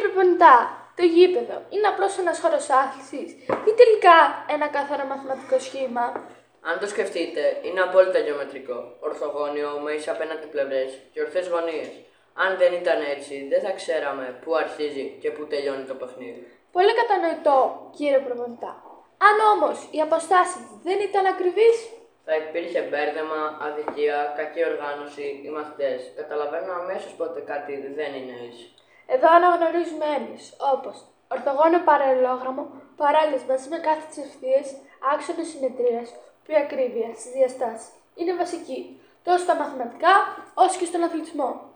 προπονητά, το γήπεδο είναι απλώς ένας χώρος άθλησης ή τελικά ένα καθαρό μαθηματικό σχήμα? Αν το σκεφτείτε, είναι απόλυτα γεωμετρικό, ορθογώνιο με ίσες απέναντι πλευρές και ορθές γωνίες. Αν δεν ήταν έτσι, δεν θα ξέραμε πού αρχίζει και πού τελειώνει το παιχνίδι. Πολύ κατανοητό, κύριε προπονητά. Αν όμως οι αποστάσεις δεν ήταν ακριβείς, Θα υπήρχε μπέρδεμα, αδικία, κακή οργάνωση, οι μαθητές. Καταλαβαίνουν αμέσως πότε κάτι δεν είναι έτσι. εδώ αναγνωρίζουμε έννοιες όπως ορθογώνιο παραλληλόγραμμο, παράλληλες μαζί με κάθετες ευθείες, άξονες συμμετρίας, που η ακρίβεια στις διαστάσεις είναι βασική τόσο στα μαθηματικά όσο και στον αθλητισμό.